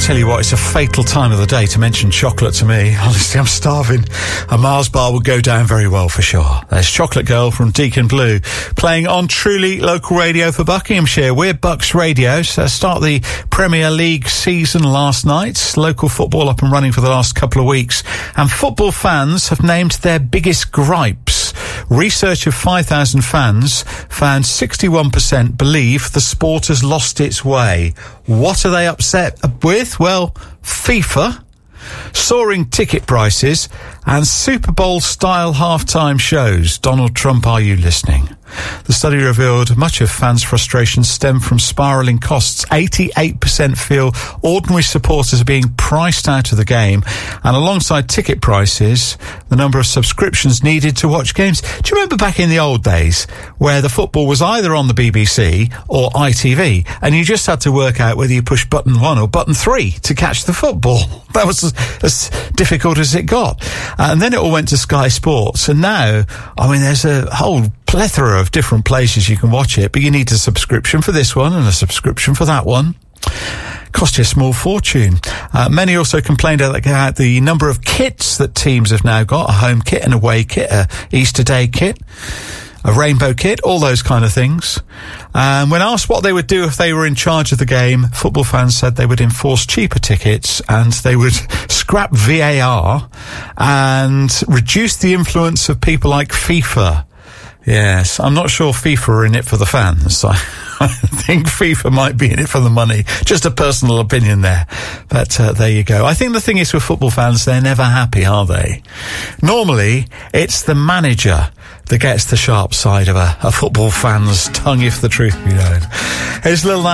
Tell you what, it's a fatal time of the day to mention chocolate to me. Honestly, I'm starving. A Mars bar would go down very well for sure. There's Chocolate Girl from Deacon Blue, playing on truly local radio for Buckinghamshire. We're Bucks Radio. So start the Premier League season last night. Local football up and running for the last couple of weeks. And football fans have named their biggest gripes. Research of 5,000 fans found 61% believe the sport has lost its way. What are they upset with? Well, FIFA, soaring ticket prices, and Super Bowl-style halftime shows. Donald Trump, are you listening? The study revealed much of fans' frustrations stem from spiralling costs. 88% feel ordinary supporters are being priced out of the game, and alongside ticket prices, the number of subscriptions needed to watch games. Do you remember back in the old days where the football was either on the BBC or ITV, and you just had to work out whether you pushed button 1 or button 3 to catch the football? That was as difficult as it got. And then it all went to Sky Sports, and now, I mean, there's a whole plethora of different places you can watch it, but you need a subscription for this one and a subscription for that one. Cost you a small fortune. Many also complained about the number of kits that teams have now got: a home kit, an away kit, a Easter Day kit, a rainbow kit, all those kind of things. When asked what they would do if they were in charge of the game, football fans said they would enforce cheaper tickets and they would scrap VAR and reduce the influence of people like FIFA. Yes, I'm not sure FIFA are in it for the fans. I think FIFA might be in it for the money. Just a personal opinion there. But there you go. I think the thing is with football fans, they're never happy, are they? Normally, it's the manager that gets the sharp side of a football fan's tongue, if the truth be known. Here's Lil Nas